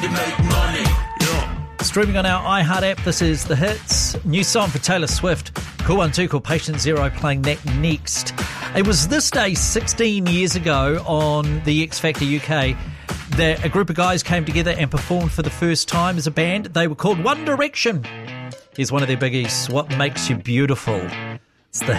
You make money. Streaming on our iHeart app, this is The Hits. New song for Taylor Swift. Cool One Two called Patient Zero, playing that next. It was this day 16 years ago on the X Factor UK that a group of guys came together and performed for the first time as a band. They were called One Direction. Here's one of their biggies, What Makes You Beautiful. It's The